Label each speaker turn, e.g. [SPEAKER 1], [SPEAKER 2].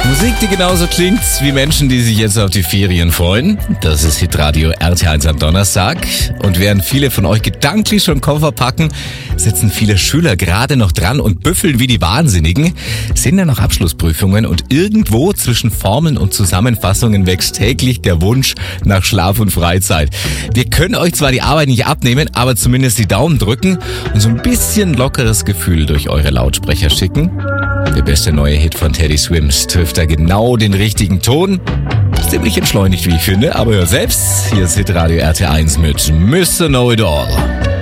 [SPEAKER 1] Musik, die genauso klingt wie Menschen, die sich jetzt auf die Ferien freuen. Das ist Hitradio RT1 am Donnerstag. Und während viele von euch gedanklich schon Koffer packen, sitzen viele Schüler gerade noch dran und büffeln wie die Wahnsinnigen. Sind ja noch Abschlussprüfungen und irgendwo zwischen Formeln und Zusammenfassungen wächst täglich der Wunsch nach Schlaf und Freizeit. Wir können euch zwar die Arbeit nicht abnehmen, aber zumindest die Daumen drücken und so ein bisschen lockeres Gefühl durch eure Lautsprecher schicken. Der beste neue Hit von Teddy Swims trifft da genau den richtigen Ton. Ziemlich entschleunigt, wie ich finde, aber hört selbst. Hier ist Hitradio RT1 mit Mr. Know It All.